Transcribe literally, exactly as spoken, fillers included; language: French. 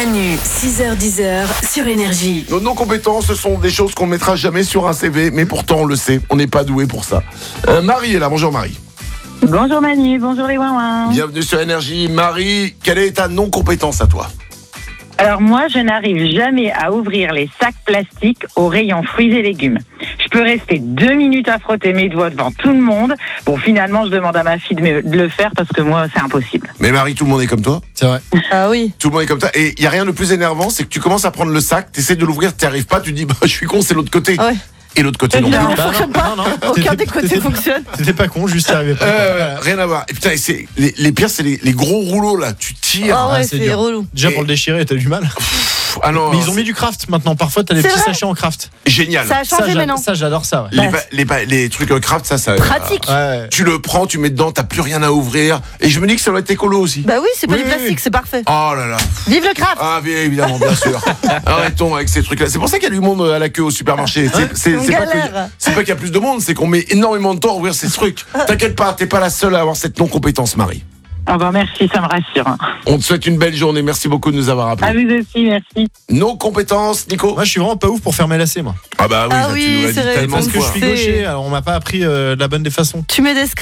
Manu, six heures dix sur Énergie. Nos non-compétences, ce sont des choses qu'on ne mettra jamais sur un C V, mais pourtant on le sait, on n'est pas doué pour ça. Euh, Marie est là, bonjour Marie. Bonjour Manu, bonjour les ouin-ouin. Bienvenue sur Énergie. Marie, quelle est ta non-compétence à toi ? Alors moi, je n'arrive jamais à ouvrir les sacs plastiques au rayon fruits et légumes. Je peux rester deux minutes à frotter mes doigts devant tout le monde. Bon, finalement, je demande à ma fille de, me, de le faire parce que moi, c'est impossible. Mais Marie, tout le monde est comme toi. C'est vrai. Ah oui. Tout le monde est comme toi. Et il n'y a rien de plus énervant, c'est que tu commences à prendre le sac, tu essaies de l'ouvrir, tu n'y arrives pas, tu dis, bah, je suis con, c'est l'autre côté. Ouais. Et l'autre côté, non. Évidemment, plus. ça fonctionne pas. non, non. Aucun des T'étais- côtés t'étais- fonctionne. C'était pas con, juste arrivé pas. Euh, rien à voir. Et putain, et c'est, les, les pires, c'est les, les gros rouleaux, là. Tu tires. Ah ouais, Ah, c'est c'est dur. relou. Déjà pour le déchirer, t'as du mal. Pff, ah non, Mais ils ont mis du craft maintenant. Parfois, t'as des C'est petits vrai. sachets en craft. génial. Ça a Ça, changé j'a- maintenant. ça, j'adore ça. Ouais. Les, ba- les, ba- les trucs euh, craft, ça, ça. Pratique. Ouais. Tu le prends, tu mets dedans, t'as plus rien à ouvrir. Et je me dis que ça doit être écolo aussi. Bah oui, c'est pas Oui, du oui, plastique, oui. c'est parfait. Oh là là. Vive le craft. Ah oui, évidemment, bien sûr. Arrêtons avec ces trucs-là. C'est pour ça qu'il y a du monde à la queue au supermarché. C'est, c'est, On c'est pas, galère. que, c'est pas qu'il y a plus de monde, c'est qu'on met énormément de temps à ouvrir ces trucs. T'inquiète pas, t'es pas la seule à avoir cette non-compétence, Marie. Ah bah merci, ça me rassure. On te souhaite une belle journée. Merci beaucoup de nous avoir À appelés. vous aussi, merci. Non-compétence, Nico. Moi, je suis vraiment pas ouf pour faire mes lacets, moi. Ah bah oui, Ah ça, oui, tu nous l'as c'est dit vrai, tellement Parce de que je fois. suis C'est- gaucher, alors on m'a pas appris euh, de la bonne des façons. Tu mets des